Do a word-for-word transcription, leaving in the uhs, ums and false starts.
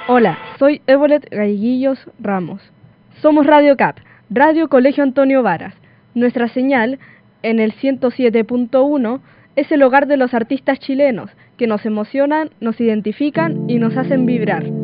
Hola, soy Evolet Gaiguillos Ramos. Somos Radio Cap, Radio Colegio Antonio Varas. Nuestra señal, en el ciento siete punto uno, es el hogar de los artistas chilenos, que nos emocionan, nos identifican y nos hacen vibrar.